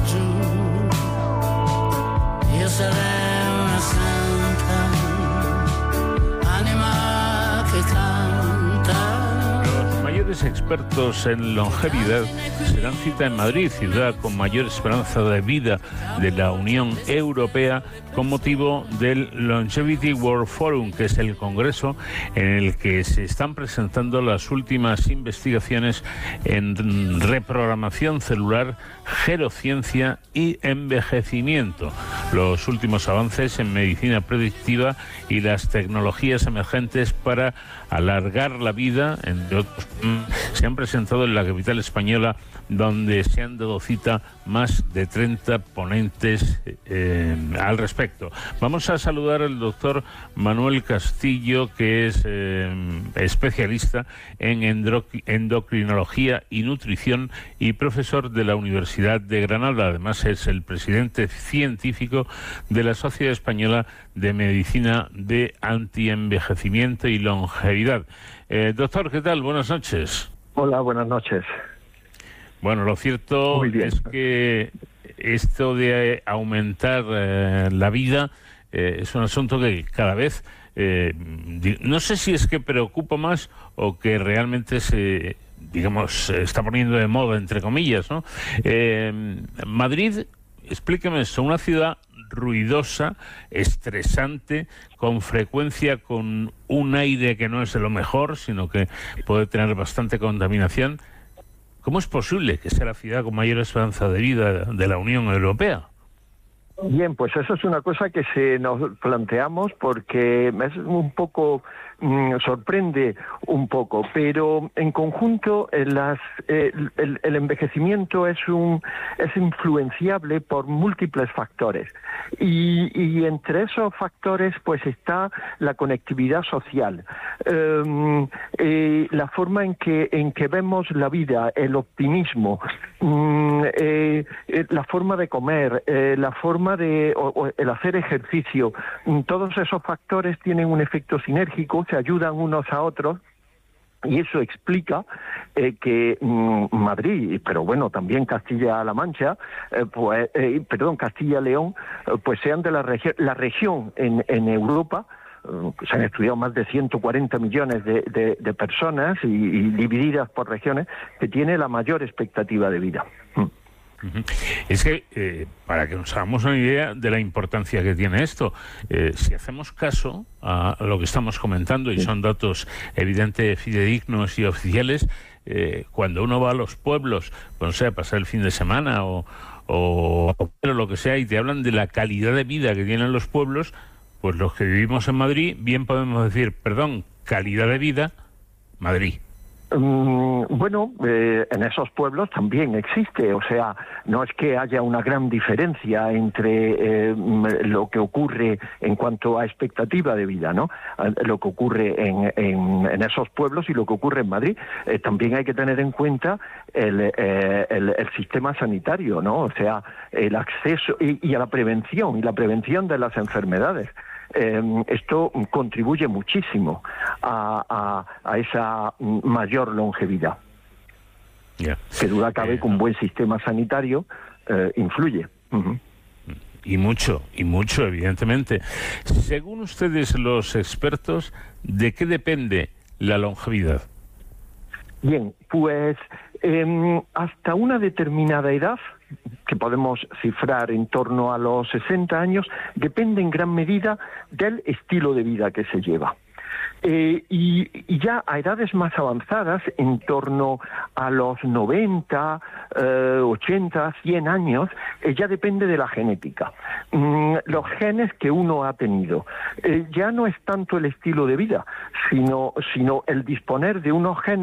io sarei una santa anima che canta. Los mayores expertos en longevidad se dan cita en Madrid, ciudad con mayor esperanza de vida de la Unión Europea, con motivo del Longevity World Forum, que es el congreso en el que se están presentando las últimas investigaciones en reprogramación celular, gerociencia y envejecimiento, los últimos avances en medicina predictiva y las tecnologías emergentes para alargar la vida, entre otros, se han presentado en la capital española, donde se han dado cita más de 30 ponentes al respecto. Vamos a saludar al doctor Manuel Castillo, que es especialista en endocrinología y nutrición y profesor de la Universidad de Granada. Además, es el presidente científico de la Sociedad Española de Medicina de Antienvejecimiento y Longevidad. Doctor, ¿qué tal? Buenas noches. Hola, buenas noches. Bueno, lo cierto es que esto de aumentar la vida es un asunto que cada vez, no sé si es que preocupa más o que realmente se está poniendo de moda, entre comillas, ¿no? Madrid, explíqueme esto, una ciudad ruidosa, estresante, con frecuencia con un aire que no es de lo mejor, sino que puede tener bastante contaminación. ¿Cómo es posible que sea la ciudad con mayor esperanza de vida de la Unión Europea? Bien, pues eso es una cosa que se nos planteamos porque es un poco, sorprende un poco, pero en conjunto el envejecimiento es influenciable por múltiples factores y entre esos factores pues está la conectividad social, la forma en que vemos la vida, el optimismo, la forma de comer, la forma de el hacer ejercicio. Todos esos factores tienen un efecto sinérgico, se ayudan unos a otros, y eso explica que Madrid, pero bueno, también Castilla-La Mancha, Castilla-León, pues sean de la región en Europa. Se han estudiado más de 140 millones de personas y divididas por regiones, que tiene la mayor expectativa de vida. Es que, para que nos hagamos una idea de la importancia que tiene esto, si hacemos caso a lo que estamos comentando, y son datos evidentemente fidedignos y oficiales, cuando uno va a los pueblos, no sé, a pasar el fin de semana o lo que sea, y te hablan de la calidad de vida que tienen los pueblos, pues los que vivimos en Madrid, bien podemos decir, calidad de vida, Madrid. Bueno, en esos pueblos también existe, o sea, no es que haya una gran diferencia entre lo que ocurre en cuanto a expectativa de vida, ¿no? Lo que ocurre en esos pueblos y lo que ocurre en Madrid. También hay que tener en cuenta el sistema sanitario, ¿no? O sea, el acceso y a la prevención de las enfermedades. Esto contribuye muchísimo a esa mayor longevidad. Que duda cabe que un buen sistema sanitario influye. Y mucho, evidentemente. Según ustedes, los expertos, ¿de qué depende la longevidad? Bien, pues hasta una determinada edad, que podemos cifrar en torno a los 60 años, depende en gran medida del estilo de vida que se lleva. Y ya a edades más avanzadas, en torno a los 90, 80, 100 años, ya depende de la genética. Los genes que uno ha tenido. Ya no es tanto el estilo de vida, sino el disponer de unos genes